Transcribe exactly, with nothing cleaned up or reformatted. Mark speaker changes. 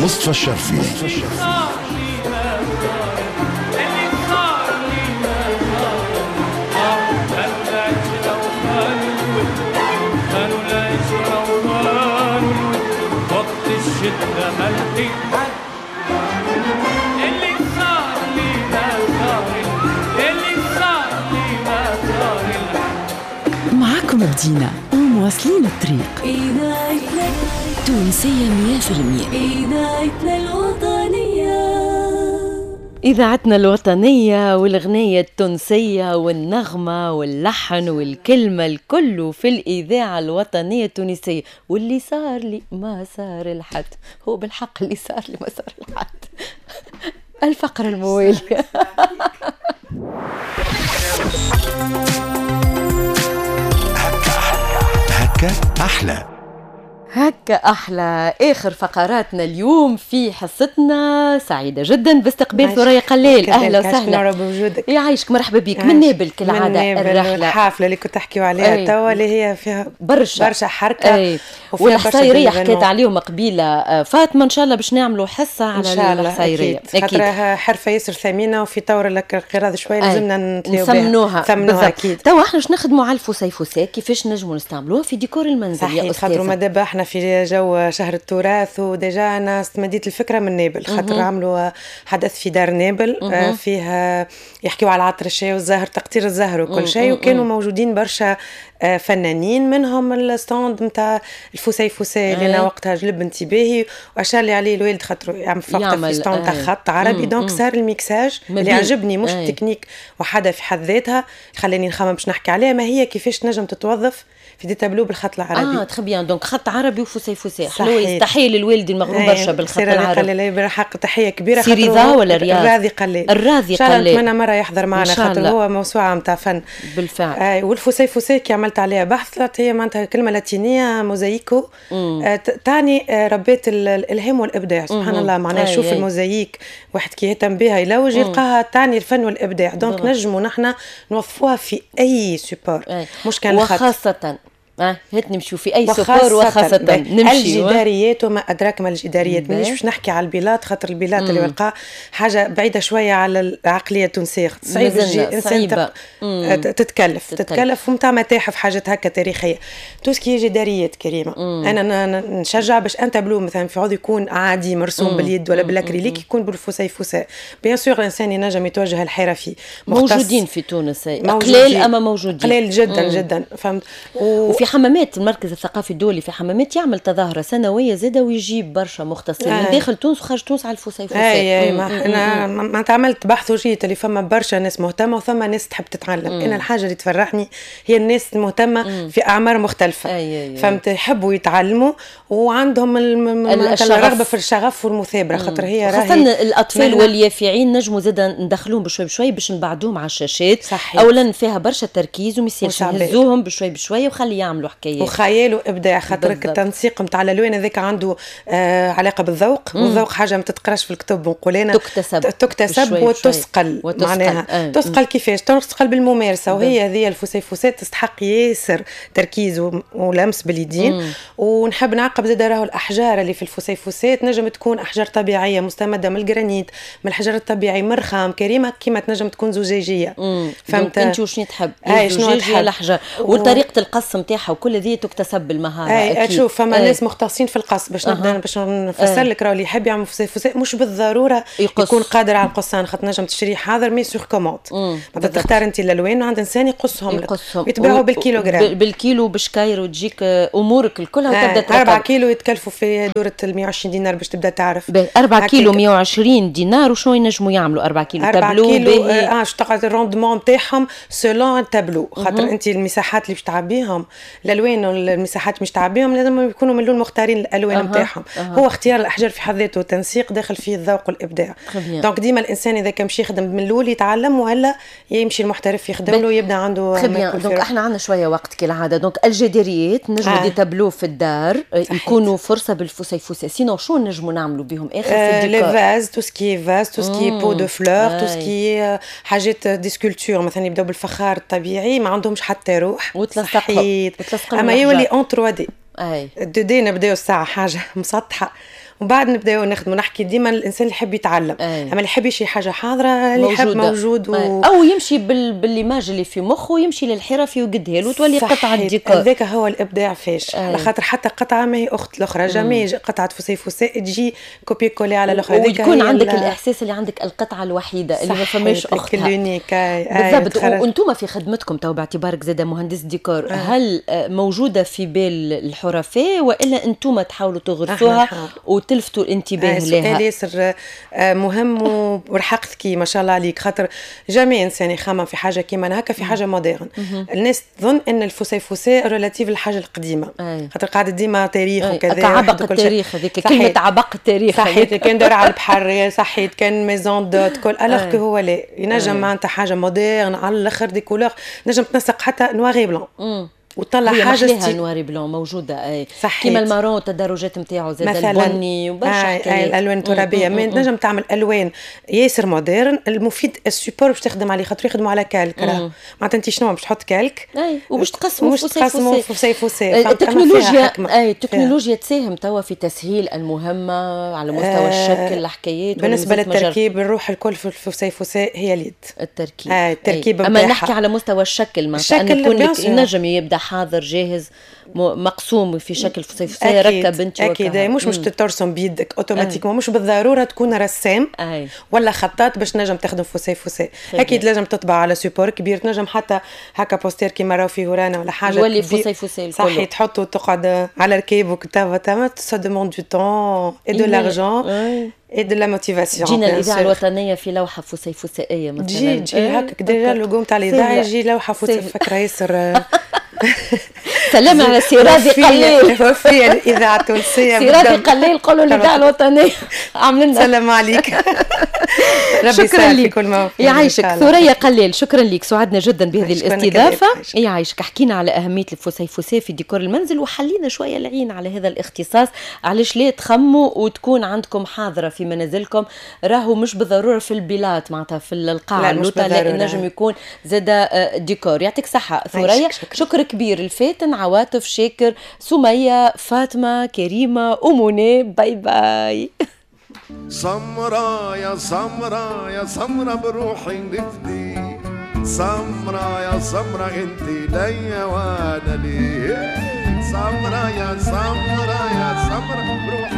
Speaker 1: مصطفى الشرفي.
Speaker 2: الشدة ملحي حد اللي صار لي ما صار اللي صار لي ما صار.
Speaker 3: معاكم بدينا ومواصلين الطريق. إذاعتنا تونسية مية في المية. إذاعتنا الوطنية إذاعتنا الوطنية والغنية التونسية والنغمة واللحن والكلمة الكل في الإذاعة الوطنية التونسية. واللي صار لي ما صار لحد، هو بالحق اللي صار لي ما صار لحد. الفقرة الموالية.
Speaker 1: هكا أحلى.
Speaker 3: هكا أحلى آخر فقراتنا اليوم في حصتنا. سعيدة جدا باستقبال ثريا قليل. أهلا وسهلا
Speaker 4: بوجودك.
Speaker 3: يعيشك مرحبا بك من نابل كالعادة.
Speaker 4: الرحلة الحافلة اللي كنت أحكي عليها توا اللي هي فيها
Speaker 3: برشا
Speaker 4: برشا حركة
Speaker 3: والحصيرية حكيت عليهم قبيلة فاطمة. إن شاء الله باش نعملوا حصة على الحصيرية
Speaker 4: خاطرها حرفة ياسر ثمينة وفي طور القراض شوي لازمنا
Speaker 3: نسمنوها
Speaker 4: نسمنوها أكيد.
Speaker 3: توا احنا باش نخدموا على الفسيفساء كيفاش نجموا نستعملوها في ديكور المنزل يا أستاذة.
Speaker 4: خاطر ما دابا احنا في جو شهر التراث وديجا انا استمديت الفكره من نابل خاطر عملوا حدث في دار نابل آه فيها يحكيوا على العطر الشاي والزهر تقطير الزهر وكل شيء وكانوا موجودين برشا آه فنانين منهم الستاند نتاع الفسيفساء اللي انا وقتها جلب انتباهي واشار لي عليه الوالد خاطر يعمل وقتها في ستاند تاع خط عربي دونك صار الميكساج اللي عجبني مش التكنيك وحده في حد ذاتها خلاني نخمم باش نحكي عليها ما هي كيفاش نجم تتوظف في دي تابلو بالخط العربي.
Speaker 3: اه تخي بيان دونك خط عربي وفسيفساء حلو. يستحيل الوالد المغروم برشا بالخط العربي.
Speaker 4: قال لي بالحق تحيه كبيره.
Speaker 3: سي رضا ولا رياض؟
Speaker 4: الراضي قليل.
Speaker 3: الراضي
Speaker 4: قليل.
Speaker 3: قليل.
Speaker 4: اتمنى مره يحضر معنا خاطر هو موسوعه نتاع فن
Speaker 3: بالفعل.
Speaker 4: آه والفسيفساء كي عملت عليها بحث هي معناتها كلمه لاتينيه موزايكو آه تعني آه ربات الالهام والابداع. سبحان الله معناها شوف أي الموزايك واحد كي يهتم بها يلوج يلقاها تعني الفن والابداع. دونك نجموا نحن نوظفوها في اي سوبر مش كان الخط
Speaker 3: وخاصه اه هات نمشيو في اي سوبر وخاصة نمشي
Speaker 4: الجداريات وما أدراك ما الجداريات. مانيش باش نحكي على البلاد خاطر البلاد اللي ولقى حاجة بعيدة شوية على العقلية التونسية. صعيب تجي إنسان تتكلف تتكلف ومتاع متاحف حاجات هكا تاريخية توسكي جداريات كريمة. مم. أنا نشجع باش أنت بلو مثلا في عوض يكون عادي مرسوم مم. باليد ولا بالأكريليك يكون بالفسيفساء. بيان سور الإنسان ينجم يتوجه الحيرة فيه.
Speaker 3: موجودين في تونس قليل أما موجودين
Speaker 4: قليل جدا مم. جدا فهمت.
Speaker 3: وفي حمامات المركز الثقافي الدولي في حمامات يعمل تظاهرة سنوية زادة ويجيب برشا مختصين آه. من داخل تونس وخارج تونس على الفسيفساء.
Speaker 4: اي اي ما انا ما تعملت بحث وجيت اللي فما برشا ناس مهتمة وثم ناس تحب تتعلم. مم. انا الحاجة اللي تفرحني هي الناس المهتمة مم. في اعمار مختلفة. أي أي فهمت يحبوا يتعلموا وعندهم الرغبة في الشغف والمثابرة خاطر هي
Speaker 3: خاصة الاطفال واليافعين نجموا زادة ندخلوهم بشوي بشوي باش نبعدوهم على الشاشات. صحيح. اولا فيها برشا تركيز وما يصيرش نهزوهم بشوي بشوي وخلي يعملوا حكايات
Speaker 4: وخيال وابداع خاطرك التنسيق نتاع الالوان هذاك عنده آه علاقه بالذوق. مم. والذوق حاجه ما تتقراش في الكتب ونقولنا
Speaker 3: تكتسب
Speaker 4: تكتسب وتسقل معناها آه. تسقل كيفاش تسقل بالممارسه وهي هذه الفسيفساء تستحق ياسر تركيز ولمس باليدين. مم. ونحب نعقب زاد راهو الاحجار اللي في الفسيفساء تنجم تكون احجار طبيعيه مستمده من الجرانيت من الحجر الطبيعي من رخام كريمه كيما تنجم تكون زجاجيه.
Speaker 3: فهمت انت وشنو تحب الزجاجيه الاحجار وطريقه القص نتاعها وكل هذه تكتسب بالمهاره.
Speaker 4: اي تشوف فما أي. ناس مختصين في القص باش نبدا باش نفسر لك راهو اللي يحب يعمل فسيفساء مش بالضروره يقص. يكون قادر على القصان خاطر نجم تشري حاضر مي سور كوموند ما تختار انت الالوان عند انسان يقصهم, يقصهم. لك يتباعوا بالكيلوغرام
Speaker 3: بالكيلو بشكاير وتجيك امورك الكل وتبدا
Speaker 4: تركب. أربعة كيلو يتكلفوا في دوره ال مية وعشرين دينار باش تبدا تعرف.
Speaker 3: أربعة كيلو مية وعشرين دينار وشنو ينجموا يعملوا أربعة كيلو تابلو
Speaker 4: كيلو اه شو تقعد الروندمون نتاعهم سولون التابلو خاطر انت المساحات اللي باش تعبيهم الالوان والمساحات مش تعبيهم لازم يكونوا من اللون مختارين الالوان نتاعهم. أه. أه. هو اختيار الاحجار في حد ذاته تنسيق داخل فيه الذوق والابداع. دونك ديما الانسان اذا كان مشي يخدم من الاول يتعلم ولا يمشي المحترف يخدم له يبدا عنده.
Speaker 3: دونك احنا عندنا شويه وقت كالعاده دونك الجداريات نجموا آه. دي تابلو في الدار يكونوا فرصه بالفسيفساء. سينو شو نجموا نعملوا بهم اخر في
Speaker 4: الديكور؟ لي فاز تو سكي فاز تو سكي بو دو فلور تو سكي حاجات دي سكولتور مثلا يبداو بالفخار الطبيعي ما عندهمش حتى روح
Speaker 3: وتلصقوا
Speaker 4: اما يولي اون ثري دي اي دو دي نبداو الساعه حاجه مسطحه وبعد نبداو نخدموا. نحكي ديما الانسان اللي يحب يتعلم،
Speaker 3: أي.
Speaker 4: اما اللي يحب يشي حاجه حاضره، اللي يحب موجود و...
Speaker 3: او يمشي بال... بالليماج اللي في مخه، يمشي للحرفي ويقدها له وتولي قطعه ديكور.
Speaker 4: هذاك هو الابداع فاش، على خاطر حتى قطعه ما هي اخت الاخرى، جامي قطعه فسيفساء تجي كوبي كولي على الاخرى،
Speaker 3: ويكون عندك الاحساس اللي عندك القطعه الوحيده اللي ما فماش اختها
Speaker 4: اليونيك.
Speaker 3: بالضبط. وانتم في خدمتكم تو باعتبارك زاده مهندس ديكور، آه. هل موجوده في بال الحرفاء والا انتم تحاولوا تغرسوها وتلفتوا الانتباه آه. لها؟
Speaker 4: سؤال ياسر مهم ورحق ذكي ما شاء الله عليك، خاطر جميع انسان يخمم في حاجه كيما هكا، في حاجه موديرن. الناس تظن ان الفسيفساء ريلاتيف للحاجه القديمه، خاطر قاعده ديما تاريخ
Speaker 3: أي.
Speaker 4: وكذا،
Speaker 3: عبق التاريخ هذيك كلمه عبق التاريخ
Speaker 4: صحيت. كان دار على البحر صحيت، كان ميزون دوت كل الوغ كو هو لا ينجم معناتها حاجه موديرن على الاخر دي كولور، نجم تنسق حتى نواري بلون وطلع حاجه
Speaker 3: ستي نواري بلون موجوده. اي كيما المارون التدرجات نتاعو زاد البني وبرشا
Speaker 4: حكايات، الالوان الترابيه. نجم تعمل الوان ياسر مودرن. المفيد السوبور باش تخدم عليه، خاطر يخدموا على كالك، راه معناتها انت شنو باش تحط كالك
Speaker 3: اي وباش تقسموا
Speaker 4: في تقسموا في فسيفساء.
Speaker 3: التكنولوجيا اي التكنولوجيا تساهم توا في تسهيل المهمه على مستوى آه الشكل الحكايات.
Speaker 4: بالنسبه للتركيب نروح الكل في الفسيفساء هي اليد
Speaker 3: التركيب.
Speaker 4: آه التركيب
Speaker 3: اما نحكي على مستوى الشكل، معناتها ان يكون لك النجم يبدا حاضر جاهز مقسوم في شكل فسيفساء ركب انت
Speaker 4: اكيد. مش مش ترسم بيدك اوتوماتيكمون، مش بالضروره تكون رسام
Speaker 3: أي.
Speaker 4: ولا خطاط باش نجم تخدم فسيفساء. اكيد لازم تطبع على سوبور كبير، تنجم حتى هكا بوستير كيما راهو في هورانا ولا حاجه
Speaker 3: يولي فسيفساء
Speaker 4: صحيح، تحطه تقعد على ركيب وكتابه تما سا دوموند دو طون اي دو لارجون اي دو لا موتيفاسيون.
Speaker 3: جينا الاذاعه الوطنيه في لوحه فسيفسائيه مثلا،
Speaker 4: جي جي هكا ديجا اللوغو تاع الاذاعه يجي لوحه فكره ياسر.
Speaker 3: سلام على سيرادي قليل،
Speaker 4: وفي الاذاعه التونسيه
Speaker 3: سيرادي قليل قولوا الاذاعه الوطنيه عاملين
Speaker 4: سلام عليك. ربي
Speaker 3: شكرا لك
Speaker 4: كل
Speaker 3: يعيشك. ثريا قليل شكرا لك، سعدنا جدا بهذه الاستضافه. يعيشك. حكينا على اهميه الفسيفساء في ديكور المنزل وحلينا شويه العين على هذا الاختصاص، علاش ليه تخموا وتكون عندكم حاضره في منازلكم، راهو مش بالضروره في البيلات معناتها في القاعه اللوطه، لا نجم يكون زاده ديكور. يعطيك صحه ثريا، شكر كبير. الفاتن عواطف شاكر، سميه، فاطمه، كريمه، أمونة. باي باي.
Speaker 1: سمرا يا سمرا يا سمرا بروحي نفدي، سمرا يا سمرا انت ليا وانا ليه، سمرا يا سمرا يا سمرا بروحي